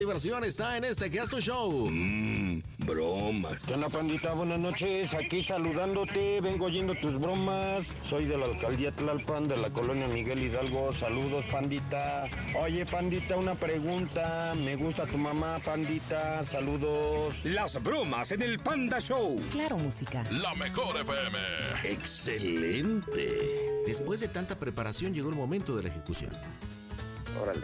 Diversión está en este Gasto Show. Bromas. ¿Qué onda, pandita? Buenas noches. Aquí saludándote. Vengo oyendo tus bromas. Soy de la alcaldía Tlalpan, de la colonia Miguel Hidalgo. Saludos, pandita. Oye, pandita, una pregunta. Me gusta tu mamá, pandita. Saludos. Las bromas en el Panda Show. Claro, música. La mejor FM. Excelente. Después de tanta preparación llegó el momento de la ejecución. Órale.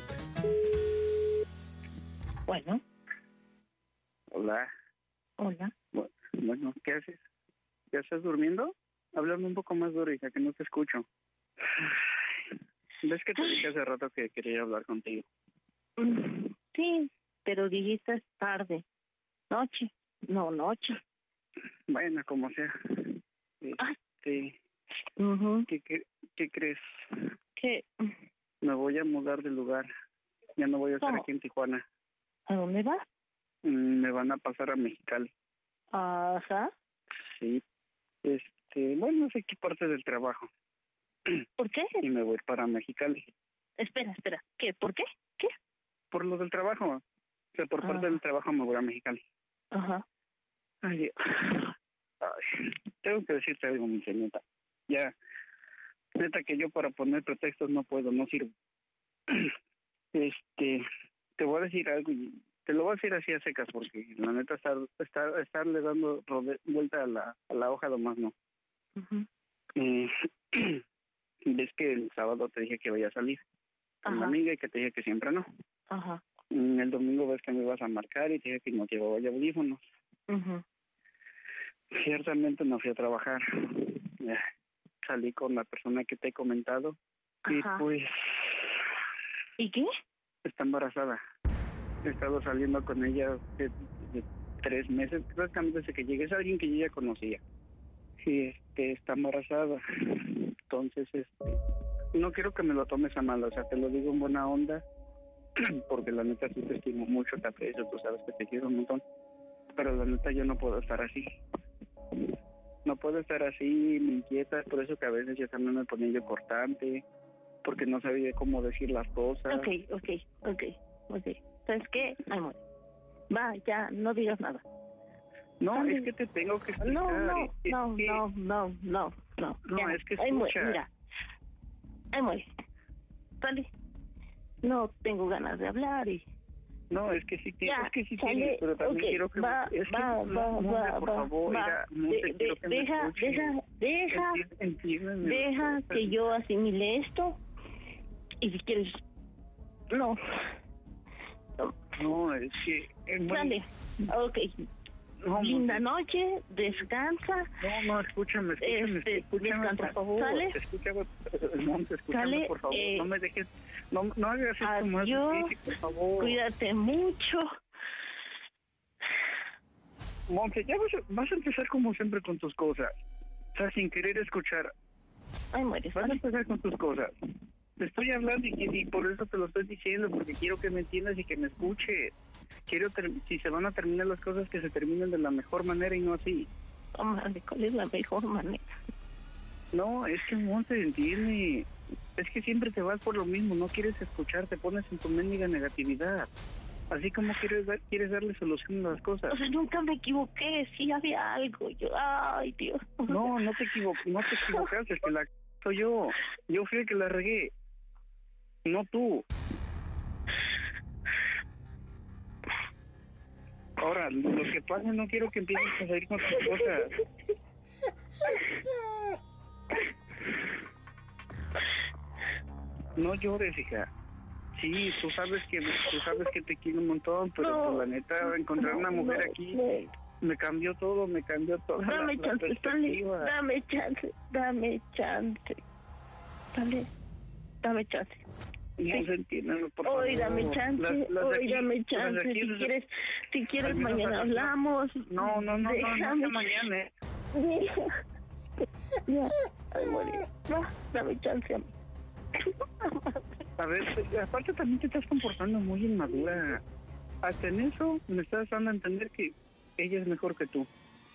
Bueno. Hola. Hola. Bueno, ¿qué haces? ¿Ya estás durmiendo? Háblame un poco más duro, hija, que no te escucho. ¿Ves que te dije hace rato que quería hablar contigo? Sí, pero dijiste tarde. noche. No, noche. Bueno, como sea. ¿Qué crees? ¿Qué? Me voy a mudar de lugar. Ya no voy a estar aquí en Tijuana. ¿A dónde vas? Me van a pasar a Mexicali. Ajá. Sí. Bueno, es aquí parte del trabajo. ¿Por qué? Y me voy para Mexicali. Espera. ¿Qué? ¿Por qué? ¿Qué? Por lo del trabajo. O sea, por parte del trabajo me voy a Mexicali. Ajá. Ay, tengo que decirte algo, mi señorita. Ya, neta que yo para poner pretextos no puedo, no sirvo. Te voy a decir algo y te lo voy a decir así a secas porque la neta estarle dando vuelta a la hoja nomás no. Uh-huh. Ves que el sábado te dije que iba a salir con la amiga y que te dije que siempre no. Ajá. El domingo ves que me ibas a marcar y te dije que no llevaba ya audífonos. Uh-huh. Ciertamente no fui a trabajar. Salí con la persona que te he comentado. Ajá. Y pues... ¿Y qué? Está embarazada. He estado saliendo con ella de 3 meses, prácticamente desde que llegué. Es alguien que yo ya conocía. Y está embarazada. Entonces, no quiero que me lo tomes a mal, o sea, te lo digo en buena onda, porque la neta sí te estimo mucho, te aprecio, tú sabes que te quiero un montón, pero la neta yo no puedo estar así. No puedo estar así, me inquieta, por eso que a veces yo también me ponía yo cortante, porque no sabía cómo decir las cosas. Ok. ¿Sabes qué? Amor, va, ya, no digas nada. No, Sale. Es que te tengo que explicar. No, ya. Es que escucha. Mira, amor, sale. No tengo ganas de hablar y... No, es que sí Ya, es que sí sale, tienes, pero también okay, quiero que... va, por favor, mira, quiero que me escuches. Entiéndeme. Deja que yo asimile esto y si quieres... No, es que... Sale, ok. No, Linda noche, descansa. No, escúchame, descansa, por favor. ¿sale? Escúchame, ¿Sale? por favor. No me dejes, no hagas esto más Adiós, difícil, por favor. Cuídate mucho. Monse, ya vas a empezar como siempre con tus cosas. O sea, sin querer escuchar. Ay, mueres. Vas a empezar con tus cosas. Te estoy hablando y por eso te lo estoy diciendo, porque quiero que me entiendas y que me escuches. Quiero, si se van a terminar las cosas, que se terminen de la mejor manera y no así. Oh, madre, ¿cuál es la mejor manera? No, es que no te entiende. Es que siempre te vas por lo mismo, no quieres escuchar, te pones en tu mendiga negatividad. Así como quieres darle solución a las cosas. O sea, nunca me equivoqué, sí había algo. Ay, Dios. No te equivocaste, es que la soy yo. Yo fui el que la regué. No tú. Ahora, lo que pasa, no quiero que empieces a salir con tus cosas. No llores, hija. Sí, tú sabes que te quiero un montón, pero pues, la neta, encontrar una mujer aquí me cambió todo. Dame chance, Stanley, dame chance. Dame chance. No se entienden, por favor. Hoy dame chance, dame chance. Si quieres mañana hablamos. No, déjame. Mañana. Ya, ay, morir. Va, dame chance a mí. A ver, aparte también te estás comportando muy inmadura. Hasta en eso me estás dando a entender que ella es mejor que tú.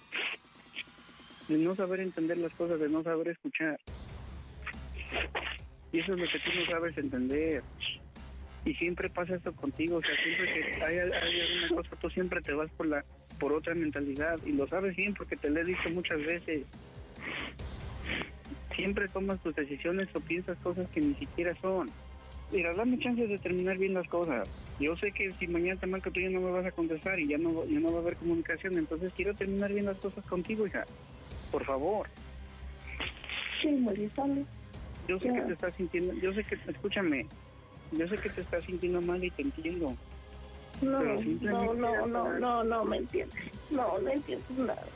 De no saber entender las cosas, de no saber escuchar. Y eso es lo que tú no sabes entender. Y siempre pasa esto contigo, o sea, siempre que hay alguna cosa, tú siempre te vas por otra mentalidad, y lo sabes bien porque te lo he dicho muchas veces. Siempre tomas tus decisiones o piensas cosas que ni siquiera son. Mira, dame chance de terminar bien las cosas. Yo sé que si mañana te marco tú ya no me vas a contestar y ya no va a haber comunicación, entonces quiero terminar bien las cosas contigo, hija. Por favor. Sí, Marisol. Yo sé que te estás sintiendo, escúchame, yo sé que te estás sintiendo mal y te entiendo. No me entiendes. No entiendes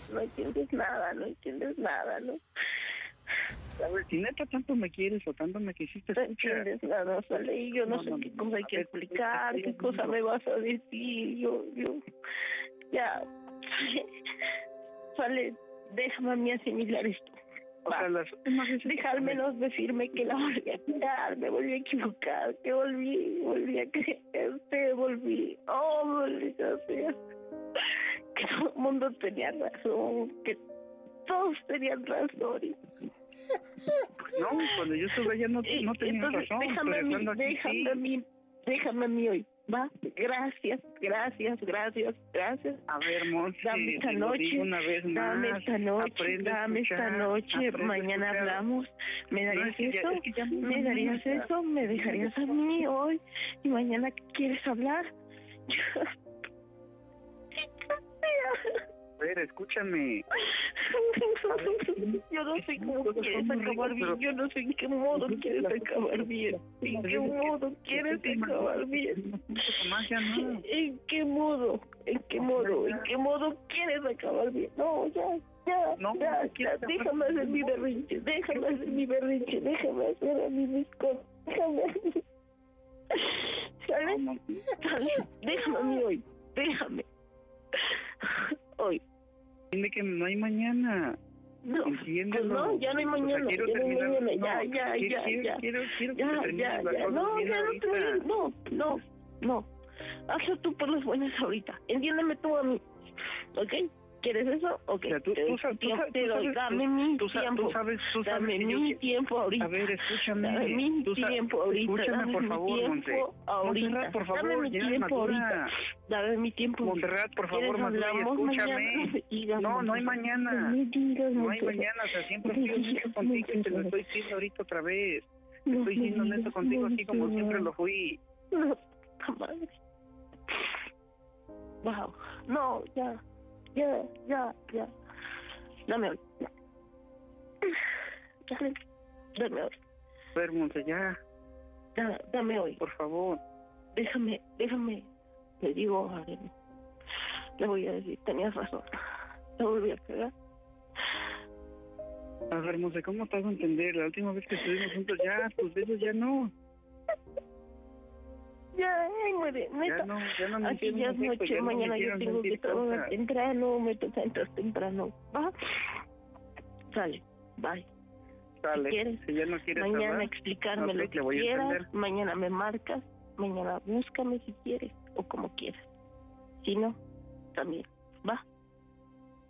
nada, ¿no? A ver, si neta tanto me quieres o tanto me quisiste No escuchar. entiendes nada, Sale, y yo no sé qué cosa hay que explicar, qué cosa me vas a decir, yo, ya, Sale, déjame a mí asimilar esto. Deja al menos decirme que la volví a tirar, me volví a equivocar, que volví a creerte, maldita sea. Que todo el mundo tenía razón, que todos tenían razón. No, cuando yo estuve allá no tenía razón. Déjame a mí hoy, ¿va? Gracias. A ver, Monse, dame esta noche, mañana hablamos. ¿Me darías eso? ¿Me darías eso? ¿Me dejarías a mí hoy? ¿Y mañana quieres hablar? A ver, escúchame. Yo no sé cómo quieres acabar bien. Yo no sé en qué modo quieres acabar bien. ¿En qué modo quieres acabar bien? ¿En qué modo quieres acabar bien? No, ya. Déjame hacer mi berrinche. Déjame hacer a mí mis cosas. ¿Sabes? Déjame a mí hoy. Déjame. Hoy. Dime que no hay mañana. No, pues no, ya no hay mañana. Ya. No. Hazlo tú por las buenas ahorita. Entiéndeme tú a mí. ¿Ok? ¿Quieres eso? Ok. O sea, tú sabes, dame mi tiempo. Dame mi tiempo ahorita. A ver, escúchame. Dame mi tiempo ahorita. Escúchame, por favor, Monse. Montserrat, por favor, dame mi tiempo ahorita. Dame mi tiempo. Montserrat, por favor, escúchame. No hay mañana. No hay mañana. O sea, siempre estoy honesto contigo y te lo estoy diciendo ahorita otra vez. Estoy siendo honesto contigo así como siempre lo fui. No, madre. Wow. No, ya. Dame hoy. Dame hoy. A ver, Monse, ya. Dame hoy. Por favor. Déjame. Le digo a Arena. Le voy a decir, tenías razón. Le volví a pegar. A ver, Monse, ¿cómo te hago entender? La última vez que estuvimos juntos ya, tus besos ya no. Ya, muere, neta. Ya no me aquí ya es noche, mañana yo tengo que trabajar temprano, me toca entrar temprano. ¿Va? Sale, bye. Sale. Si quieres, ya no quieres mañana hablar, explicarme lo que quieras, mañana me marcas, mañana búscame si quieres o como quieras. Si no, también. ¿Va?